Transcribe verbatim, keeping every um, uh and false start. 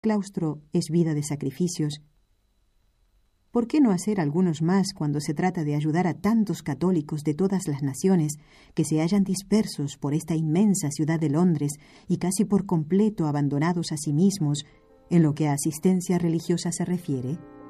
Claustro es vida de sacrificios. ¿Por qué no hacer algunos más cuando se trata de ayudar a tantos católicos de todas las naciones que se hallan dispersos por esta inmensa ciudad de Londres y casi por completo abandonados a sí mismos en lo que a asistencia religiosa se refiere?